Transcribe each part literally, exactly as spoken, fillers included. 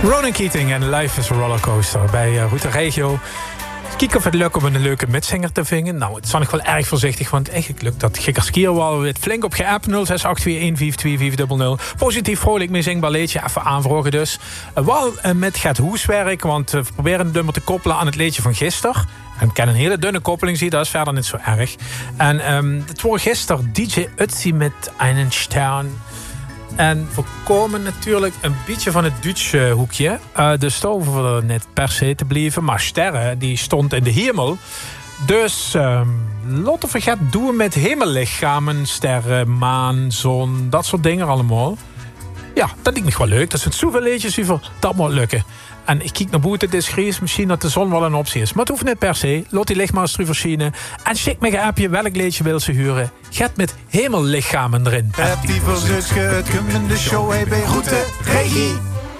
Ronan Keating en Life is a Rollercoaster bij uh, Route Regio. Kijk of het lukt om een leuke midzanger te vinden. Nou, het is nog wel erg voorzichtig, want eigenlijk lukt dat Gikkerskier wel weer flink op geapp. nul zes acht twee een vijf twee vijf nul nul. Positief, vrolijk, mee zingbaar leedje. Even aanvragen dus. Uh, wel uh, met Gert Hoeswerk, want uh, we proberen het nummer te koppelen aan het leedje van gisteren. En ik ken een hele dunne koppeling, zie, dat is verder niet zo erg. En um, het was gisteren D J Ötzi met Einen Stern. En we komen natuurlijk een beetje van het Duitse hoekje. Uh, dus daar hoeven we er net per se te blijven. Maar sterren, die stond in de hemel. Dus um, laten we gaan doen met hemellichamen, sterren, maan, zon, dat soort dingen allemaal. Ja, dat lijkt me wel leuk. Dat zijn zoveel leedjes wie dat moet lukken. En ik kijk naar buiten, het is grijs, misschien dat de zon wel een optie is. Maar het hoeft niet per se. Laat die licht maar eens terug verschijnen. En schik me een appje welk leedje wil ze huren. Gaat met hemellichamen erin. Happy voor Zutske, het komende show, hey, bij Route Regie.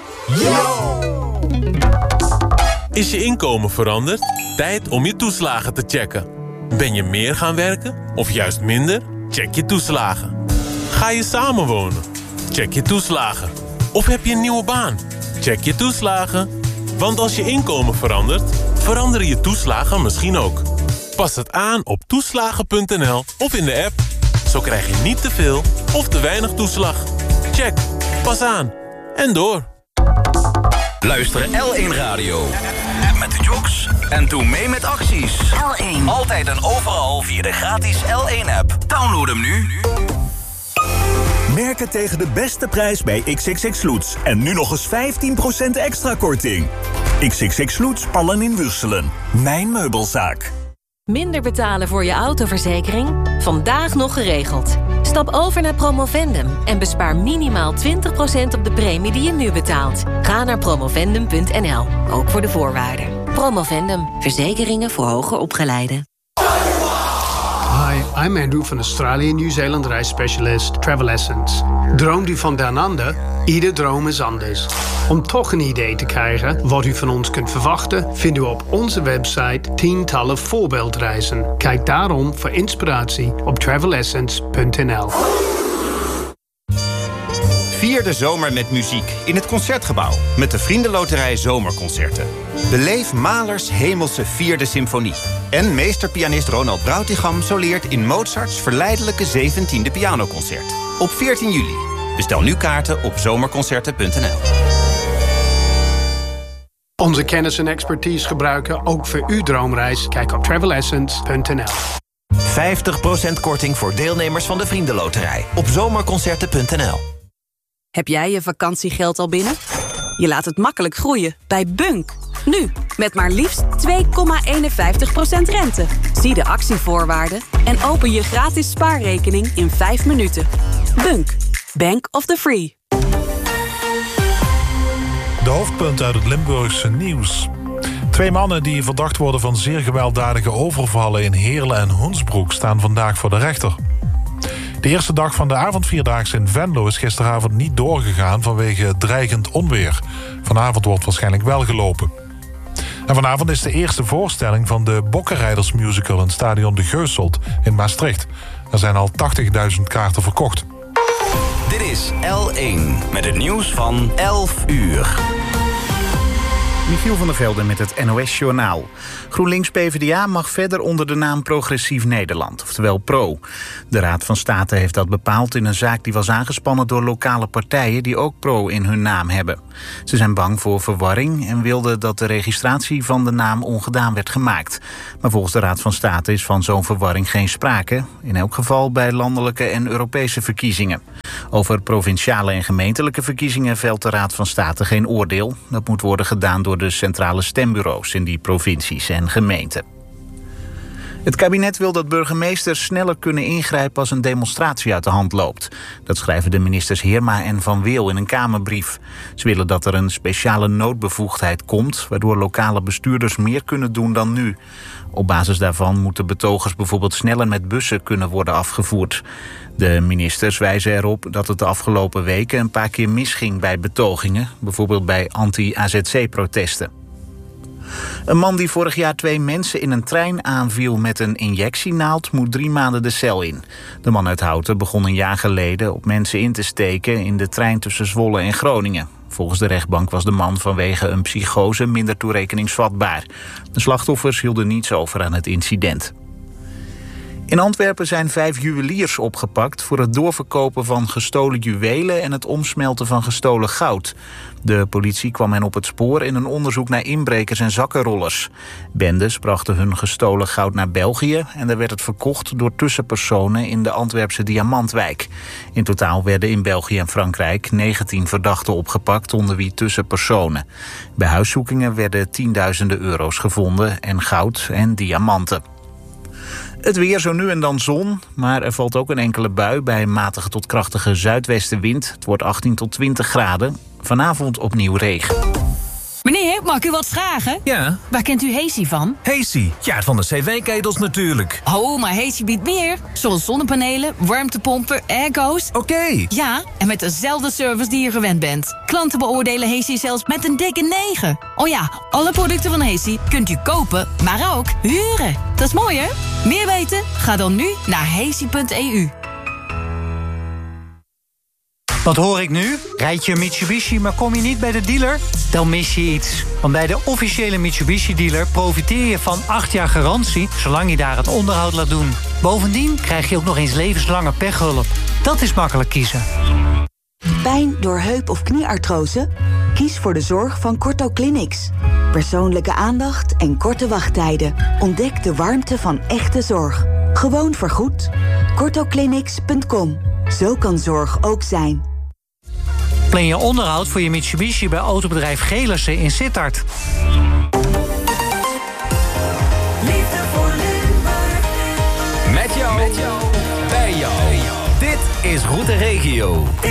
Yo! Is je inkomen veranderd? Tijd om je toeslagen te checken. Ben je meer gaan werken of juist minder? Check je toeslagen. Ga je samenwonen? Check je toeslagen. Of heb je een nieuwe baan? Check je toeslagen. Want als je inkomen verandert, veranderen je toeslagen misschien ook. Pas het aan op toeslagen punt n l of in de app. Zo krijg je niet te veel of te weinig toeslag. Check, pas aan en door. Luister L één Radio. Met de jocks. En doe mee met acties. L één. Altijd en overal via de gratis L één app. Download hem nu. Merken tegen de beste prijs bij X X X Loots. En nu nog eens vijftien procent extra korting. X X X Loots, Pallen in Wurselen. Mijn meubelzaak. Minder betalen voor je autoverzekering? Vandaag nog geregeld. Stap over naar Promovendum en bespaar minimaal twintig procent op de premie die je nu betaalt. Ga naar promovendum punt n l, ook voor de voorwaarden. Promovendum, verzekeringen voor hoger opgeleiden. Hi, I'm Andrew van Australië Nieuw-Zeeland reisspecialist Travel Essence. Droomt u van down under? Ieder droom is anders. Om toch een idee te krijgen wat u van ons kunt verwachten, vindt u op onze website tientallen voorbeeldreizen. Kijk daarom voor inspiratie op travel essence punt n l. Vier de zomer met muziek in het Concertgebouw met de Vriendenloterij Zomerconcerten. Beleef Mahlers Hemelse Vierde Symfonie. En meesterpianist Ronald Brautigam soleert in Mozarts verleidelijke zeventiende pianoconcert. Op veertien juli. Bestel nu kaarten op zomerconcerten punt n l. Onze kennis en expertise gebruiken ook voor uw droomreis. Kijk op travel essence punt n l. vijftig procent korting voor deelnemers van de Vriendenloterij op zomerconcerten punt n l. Heb jij je vakantiegeld al binnen? Je laat het makkelijk groeien bij Bunk. Nu, met maar liefst twee komma eenenvijftig procent rente. Zie de actievoorwaarden en open je gratis spaarrekening in vijf minuten. Bunk, Bank of the Free. De hoofdpunten uit het Limburgse nieuws. Twee mannen die verdacht worden van zeer gewelddadige overvallen in Heerlen en Hoensbroek staan vandaag voor de rechter. De eerste dag van de avondvierdaagse in Venlo is gisteravond niet doorgegaan vanwege dreigend onweer. Vanavond wordt waarschijnlijk wel gelopen. En vanavond is de eerste voorstelling van de Bokkenrijders-musical in stadion De Geuselt in Maastricht. Er zijn al tachtigduizend kaarten verkocht. Dit is L één met het nieuws van elf uur. Michiel van der Velde met het N O S-journaal. GroenLinks-P v d A mag verder onder de naam Progressief Nederland, oftewel PRO. De Raad van State heeft dat bepaald in een zaak die was aangespannen door lokale partijen die ook PRO in hun naam hebben. Ze zijn bang voor verwarring en wilden dat de registratie van de naam ongedaan werd gemaakt. Maar volgens de Raad van State is van zo'n verwarring geen sprake. In elk geval bij landelijke en Europese verkiezingen. Over provinciale en gemeentelijke verkiezingen velt de Raad van State geen oordeel. Dat moet worden gedaan door de centrale stembureaus in die provincies en gemeenten. Het kabinet wil dat burgemeesters sneller kunnen ingrijpen als een demonstratie uit de hand loopt. Dat schrijven de ministers Heerma en Van Weel in een Kamerbrief. Ze willen dat er een speciale noodbevoegdheid komt, waardoor lokale bestuurders meer kunnen doen dan nu. Op basis daarvan moeten betogers bijvoorbeeld sneller met bussen kunnen worden afgevoerd. De ministers wijzen erop dat het de afgelopen weken een paar keer misging bij betogingen, bijvoorbeeld bij anti-A Z C-protesten. Een man die vorig jaar twee mensen in een trein aanviel met een injectienaald moet drie maanden de cel in. De man uit Houten begon een jaar geleden op mensen in te steken in de trein tussen Zwolle en Groningen. Volgens de rechtbank was de man vanwege een psychose minder toerekeningsvatbaar. De slachtoffers hielden niets over aan het incident. In Antwerpen zijn vijf juweliers opgepakt voor het doorverkopen van gestolen juwelen en het omsmelten van gestolen goud. De politie kwam hen op het spoor in een onderzoek naar inbrekers en zakkenrollers. Bendes brachten hun gestolen goud naar België en daar werd het verkocht door tussenpersonen in de Antwerpse Diamantwijk. In totaal werden in België en Frankrijk negentien verdachten opgepakt, onder wie tussenpersonen. Bij huiszoekingen werden tienduizenden euro's gevonden en goud en diamanten. Het weer, zo nu en dan zon, maar er valt ook een enkele bui bij een matige tot krachtige zuidwestenwind. Het wordt achttien tot twintig graden. Vanavond opnieuw regen. Meneer, mag ik u wat vragen? Ja. Waar kent u Hezi van? Hezi? Ja, van de cv-ketels natuurlijk. Oh, maar Hezi biedt meer. Zoals zonnepanelen, warmtepompen, airco's. Oké. Okay. Ja, en met dezelfde service die je gewend bent. Klanten beoordelen Hezi zelfs met een dikke negen. Oh ja, alle producten van Hezi kunt u kopen, maar ook huren. Dat is mooi, hè? Meer weten? Ga dan nu naar hezi punt e u. Wat hoor ik nu? Rijd je een Mitsubishi, maar kom je niet bij de dealer? Dan mis je iets. Want bij de officiële Mitsubishi-dealer profiteer je van acht jaar garantie, zolang je daar het onderhoud laat doen. Bovendien krijg je ook nog eens levenslange pechhulp. Dat is makkelijk kiezen. Pijn door heup- of knieartrose? Kies voor de zorg van Corto Clinics. Persoonlijke aandacht en korte wachttijden. Ontdek de warmte van echte zorg. Gewoon vergoed. corto clinics punt com. Zo kan zorg ook zijn. Plan je onderhoud voor je Mitsubishi bij autobedrijf Gelissen in Sittard. Liefde voor Limburg. Met jou, met jou, bij jou. Dit is Route Regio.